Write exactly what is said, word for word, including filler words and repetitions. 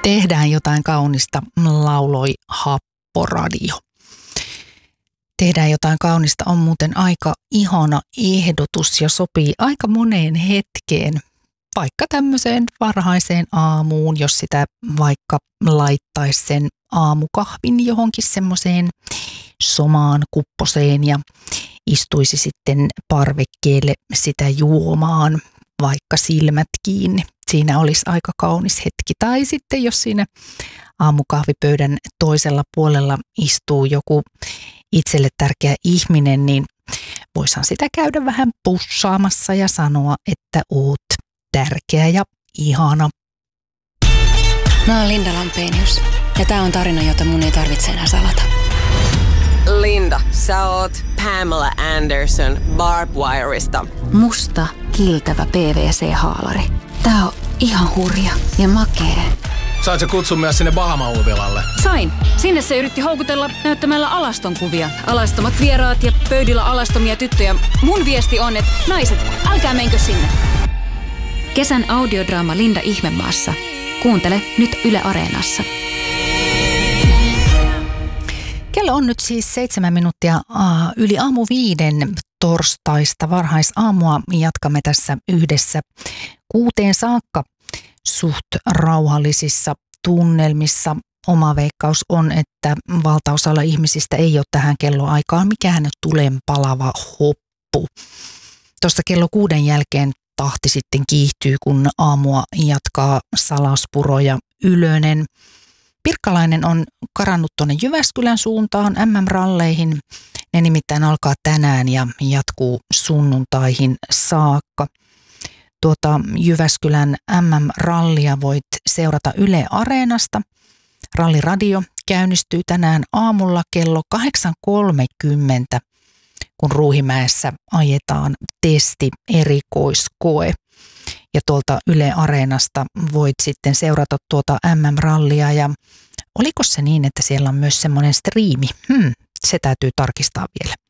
Tehdään jotain kaunista, lauloi Happoradio. Tehdään jotain kaunista on muuten aika ihana ehdotus ja sopii aika moneen hetkeen. Vaikka tämmöiseen varhaiseen aamuun, jos sitä vaikka laittaisi sen aamukahvin johonkin semmoiseen somaan kupposeen ja istuisi sitten parvekkeelle sitä juomaan, vaikka silmät kiinni. Siinä olisi aika kaunis hetki. Tai sitten jos siinä aamukahvipöydän toisella puolella istuu joku itselle tärkeä ihminen, niin voisihan sitä käydä vähän pussaamassa ja sanoa, että oot tärkeä ja ihana. Mä oon Linda Lampenius ja tää on tarina, jota mun ei tarvitse enää salata. Linda, sä oot Pamela Anderson Barbwireista. Musta, kiiltävä P V C-haalari. Tää on ihan hurja ja makee. Sait sä kutsun myös sinne Bahama-uivilalle? Sain. Sinne se yritti houkutella näyttämällä alaston kuvia. Alastomat vieraat ja pöydillä alastomia tyttöjä. Mun viesti on, että naiset, älkää menkö sinne. Kesän audiodraama Linda Ihmemaassa. Kuuntele nyt Yle Areenassa. Kello on nyt siis seitsemän minuuttia aa, yli aamu viiden torstaista varhaisaamua. Jatkamme tässä yhdessä kuuteen saakka suht rauhallisissa tunnelmissa. Oma veikkaus on, että valtaosalla ihmisistä ei ole tähän kelloaikaan mikään tulenpalava hoppu. Tuosta kello kuuden jälkeen tahti sitten kiihtyy, kun aamua jatkaa Salaspuro ja Ylönen. Pirkkalainen on karannut tuonne Jyväskylän suuntaan M M-ralleihin. Ne nimittäin alkaa tänään ja jatkuu sunnuntaihin saakka. Tuota Jyväskylän M M-rallia voit seurata Yle Areenasta. Ralliradio käynnistyy tänään aamulla kello kahdeksan kolmekymmentä, kun Ruuhimäessä ajetaan testi-erikoiskoe. Ja tuolta Yle Areenasta voit sitten seurata tuota M M-rallia. Ja oliko se niin, että siellä on myös semmoinen striimi? Hmm, se täytyy tarkistaa vielä.